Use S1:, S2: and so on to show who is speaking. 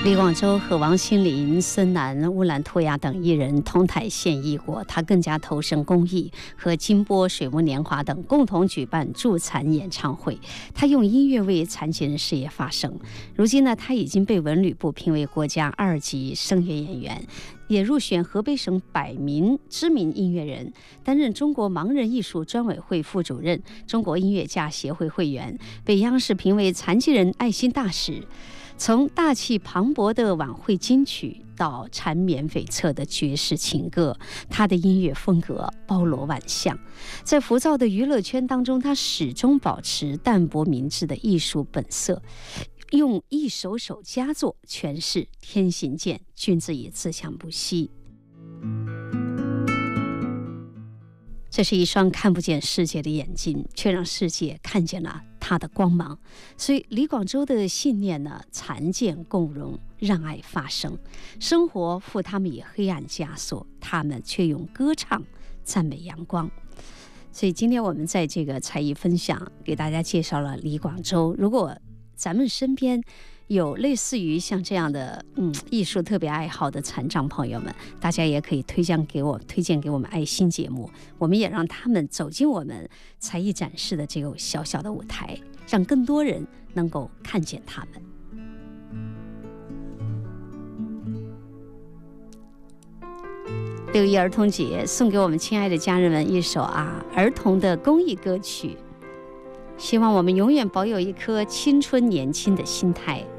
S1: 李广周和王心凌、孙楠、乌兰托娅等艺人同台献艺过，他更加投身公益，和金波、水木年华等共同举办助残演唱会。他用音乐为残疾人事业发声。如今呢，他已经被文旅部评为国家2级声乐演员，也入选河北省100名知名音乐人，担任中国盲人艺术专委会副主任、中国音乐家协会会员，被央视评为残疾人爱心大使。从大气磅礴的晚会金曲到缠绵悱恻的爵士情歌，他的音乐风格包罗万象。在浮躁的娱乐圈当中，他始终保持淡泊明志的艺术本色，用一首首佳作诠释天行健，君子以自强不息。这是一双看不见世界的眼睛，却让世界看见了他的光芒。所以李广周的信念呢，残健共荣，让爱发生。生活负他们以黑暗枷锁，他们却用歌唱赞美阳光。所以今天我们在这个才艺分享给大家介绍了李广周。如果咱们身边有类似于像这样的艺术特别爱好的残障朋友们，大家也可以推荐给我们爱心节目，我们也让他们走进我们才艺展示的这个小小的舞台，让更多人能够看见他们。6·1儿童节，送给我们亲爱的家人们一首儿童的公益歌曲，希望我们永远保有一颗青春年轻的心态，